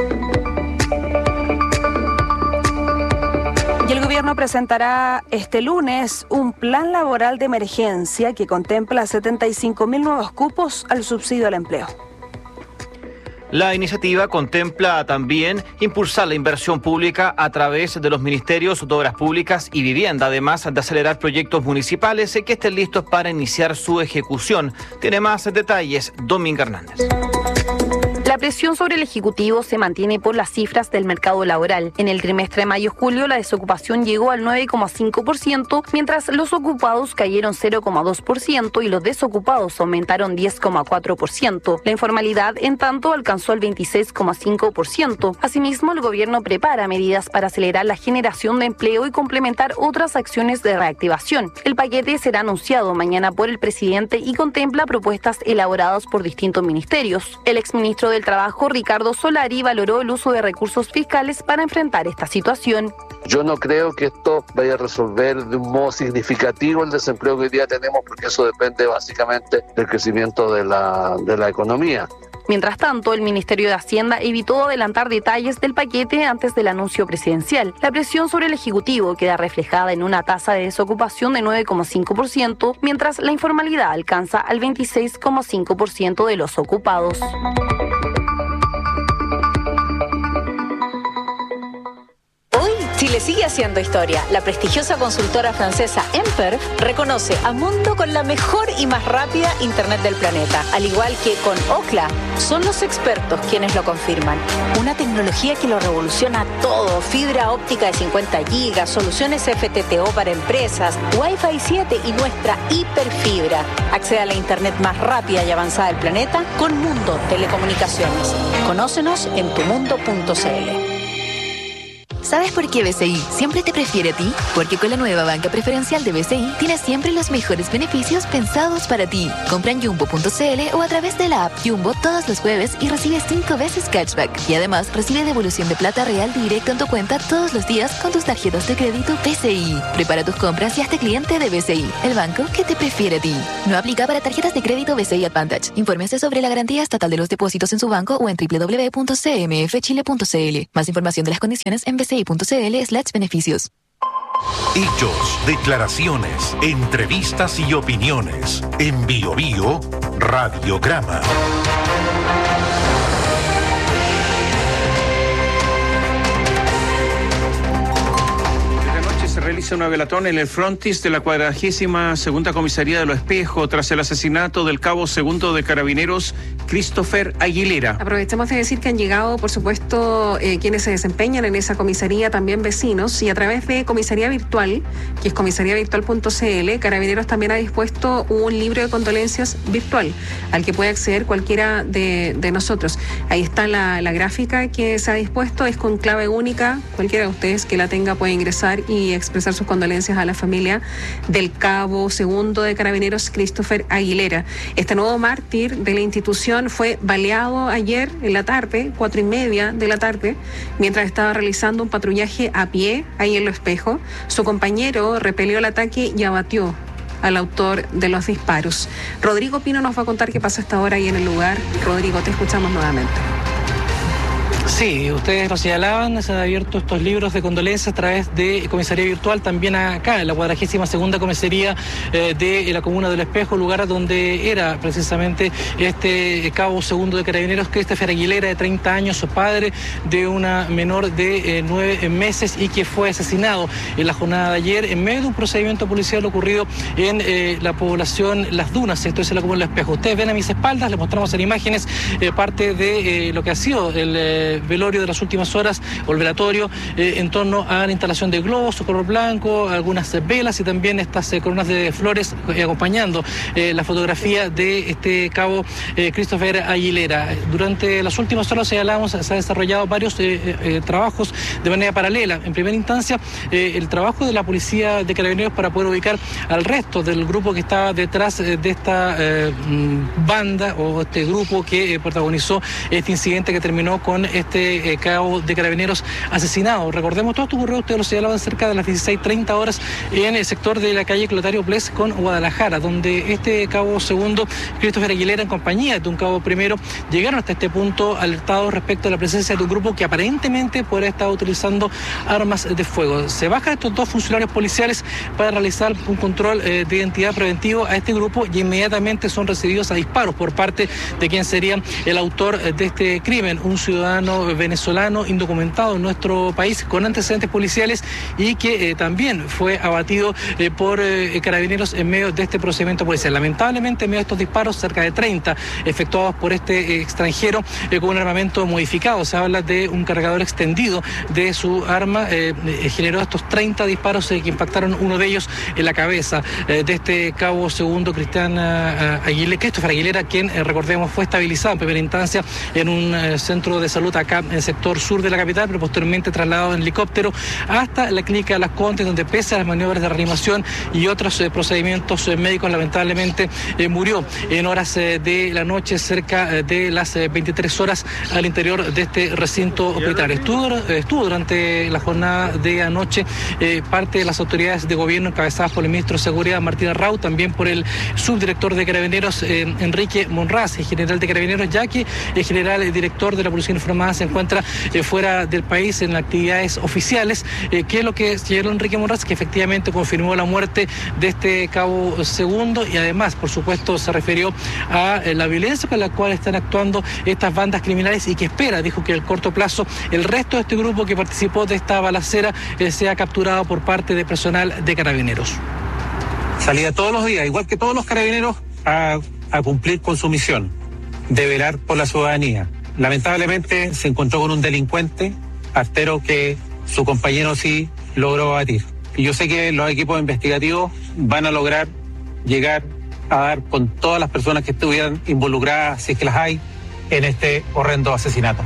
Y el gobierno presentará este lunes un plan laboral de emergencia que contempla 75.000 nuevos cupos al subsidio al empleo. La iniciativa contempla también impulsar la inversión pública a través de los ministerios de Obras Públicas y Vivienda, además de acelerar proyectos municipales que estén listos para iniciar su ejecución. Tiene más detalles Dominga Hernández. La presión sobre el Ejecutivo se mantiene por las cifras del mercado laboral. En el trimestre de mayo-julio, la desocupación llegó al 9,5%, mientras los ocupados cayeron 0,2% y los desocupados aumentaron 10,4%. La informalidad, en tanto, alcanzó el 26,5%. Asimismo, el gobierno prepara medidas para acelerar la generación de empleo y complementar otras acciones de reactivación. El paquete será anunciado mañana por el presidente y contempla propuestas elaboradas por distintos ministerios. El exministro del Trabajo, Ricardo Solari, valoró el uso de recursos fiscales para enfrentar esta situación. Yo no creo que esto vaya a resolver de un modo significativo el desempleo que hoy día tenemos, porque eso depende básicamente del crecimiento de la economía. Mientras tanto, el Ministerio de Hacienda evitó adelantar detalles del paquete antes del anuncio presidencial. La presión sobre el Ejecutivo queda reflejada en una tasa de desocupación de 9,5%, mientras la informalidad alcanza al 26,5% de los ocupados. Chile sigue haciendo historia. La prestigiosa consultora francesa Emper reconoce a Mundo con la mejor y más rápida Internet del planeta. Al igual que con Ookla, son los expertos quienes lo confirman. Una tecnología que lo revoluciona todo. Fibra óptica de 50 gigas, soluciones FTTO para empresas, Wi-Fi 7 y nuestra hiperfibra. Accede a la Internet más rápida y avanzada del planeta con Mundo Telecomunicaciones. Conócenos en tumundo.cl. ¿Sabes por qué BCI siempre te prefiere a ti? Porque con la nueva banca preferencial de BCI tienes siempre los mejores beneficios pensados para ti. Compra en jumbo.cl o a través de la app Jumbo todos los jueves y recibe 5 veces cashback. Y además recibe devolución de plata real directo en tu cuenta todos los días con tus tarjetas de crédito BCI. Prepara tus compras y hazte cliente de BCI, el banco que te prefiere a ti. No aplica para tarjetas de crédito BCI Advantage. Infórmese sobre la garantía estatal de los depósitos en su banco o en www.cmfchile.cl. Más información de las condiciones en bci.cl/beneficios. Hechos, declaraciones, entrevistas y opiniones. En Bio Bio, Radiograma. Se realiza una velatón en el frontis de la 42ª Comisaría de Los Espejos tras el asesinato del cabo segundo de Carabineros, Christopher Aguilera. Aprovechamos de decir que han llegado, por supuesto, quienes se desempeñan en esa comisaría, también vecinos, y a través de Comisaría Virtual, que es comisariavirtual.cl, Carabineros también ha dispuesto un libro de condolencias virtual, al que puede acceder cualquiera de nosotros. Ahí está la gráfica que se ha dispuesto, es con clave única, cualquiera de ustedes que la tenga puede ingresar y expresar sus condolencias a la familia del cabo segundo de Carabineros, Christopher Aguilera. Este nuevo mártir de la institución fue baleado ayer en la tarde, 4:30 de la tarde, mientras estaba realizando un patrullaje a pie ahí en Los Espejos. Su compañero repelió el ataque y abatió al autor de los disparos. Rodrigo Pino nos va a contar qué pasa hasta ahora ahí en el lugar. Rodrigo, te escuchamos nuevamente. Sí, ustedes lo señalaban, se han abierto estos libros de condolencias a través de Comisaría Virtual, también acá en la 42ª Comisaría de la Comuna del Espejo, lugar donde era precisamente este cabo segundo de Carabineros, Christopher Aguilera, de 30 años, su padre de una menor de 9 meses y que fue asesinado en la jornada de ayer en medio de un procedimiento policial ocurrido en la población Las Dunas, esto es en la Comuna del Espejo. Ustedes ven a mis espaldas, les mostramos en imágenes parte de lo que ha sido el velorio de las últimas horas o el velatorio en torno a la instalación de globos, color blanco, algunas velas y también estas coronas de flores acompañando la fotografía de este cabo Christopher Aguilera. Durante las últimas horas, señalamos, se han desarrollado varios trabajos de manera paralela. En primera instancia, el trabajo de la policía de Carabineros para poder ubicar al resto del grupo que estaba detrás de esta banda o este grupo que protagonizó este incidente que terminó con este cabo de Carabineros asesinado. Recordemos, todo esto ocurrió, ustedes lo señalaban, cerca de las 16:30 horas en el sector de la calle Clotario Bles con Guadalajara, donde este cabo segundo, Christopher Aguilera, en compañía de un cabo primero, llegaron hasta este punto alertados respecto a la presencia de un grupo que aparentemente podría estar utilizando armas de fuego. Se bajan estos dos funcionarios policiales para realizar un control de identidad preventivo a este grupo y inmediatamente son recibidos a disparos por parte de quien sería el autor de este crimen, un ciudadano venezolano indocumentado en nuestro país con antecedentes policiales y que también fue abatido por Carabineros en medio de este procedimiento policial. Lamentablemente, en medio de estos disparos, cerca de 30 efectuados por este extranjero con un armamento modificado, se habla de un cargador extendido de su arma, generó estos 30 disparos que impactaron, uno de ellos en la cabeza de este cabo segundo, Christopher Aguilera, quien, recordemos, fue estabilizado en primera instancia en un centro de salud acá acá en el sector sur de la capital, pero posteriormente trasladado en helicóptero hasta la clínica de Las Condes, donde pese a las maniobras de reanimación y otros procedimientos médicos, lamentablemente murió en horas de la noche, cerca de las 23 horas al interior de este recinto hospitalario. Estuvo durante la jornada de anoche parte de las autoridades de gobierno encabezadas por el ministro de Seguridad, Martín Arrau, también por el subdirector de Carabineros, Enrique Monraz, el general de Carabineros, ya que el general director de la Policía Uniformada se encuentra fuera del país en actividades oficiales. ¿Qué es lo que señaló Enrique Monraz? Que efectivamente confirmó la muerte de este cabo segundo y además, por supuesto, se refirió a la violencia con la cual están actuando estas bandas criminales y que espera, dijo, que en el corto plazo el resto de este grupo que participó de esta balacera sea capturado por parte de personal de Carabineros. Salía todos los días, igual que todos los carabineros, a cumplir con su misión de velar por la ciudadanía. Lamentablemente se encontró con un delincuente artero que su compañero sí logró abatir. Y yo sé que los equipos investigativos van a lograr llegar a dar con todas las personas que estuvieran involucradas, si es que las hay, en este horrendo asesinato.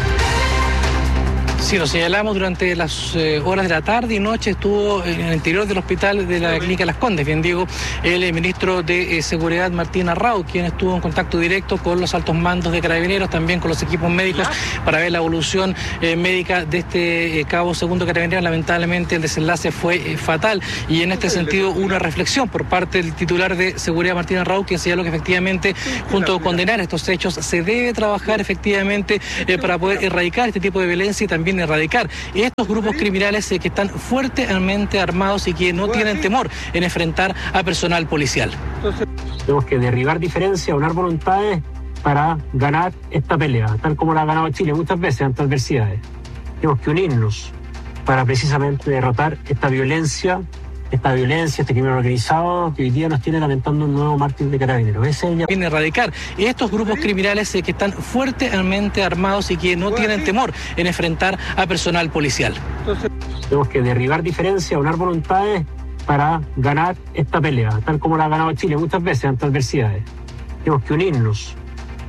Sí, lo señalamos durante las horas de la tarde y noche. Estuvo en el interior del hospital de la clínica Las Condes, bien digo, el ministro de Seguridad, Martín Arrau, quien estuvo en contacto directo con los altos mandos de Carabineros, también con los equipos médicos, para ver la evolución médica de este cabo segundo carabinero. Lamentablemente el desenlace fue fatal y en este sentido hubo una reflexión por parte del titular de Seguridad, Martín Arrau, quien señaló que efectivamente, junto a condenar estos hechos, se debe trabajar efectivamente para poder erradicar este tipo de violencia y también erradicar estos grupos criminales que están fuertemente armados y que no tienen temor en enfrentar a personal policial. Tenemos que derribar diferencias, unar voluntades para ganar esta pelea, tal como la ha ganado Chile muchas veces ante adversidades. Tenemos que unirnos para precisamente derrotar esta violencia, este crimen organizado que hoy día nos tiene lamentando un nuevo mártir de Carabineros. Viene a erradicar estos grupos criminales que están fuertemente armados y que no tienen temor en enfrentar a personal policial. Tenemos que derribar diferencias, unar voluntades para ganar esta pelea, tal como la ha ganado Chile muchas veces ante adversidades. Tenemos que unirnos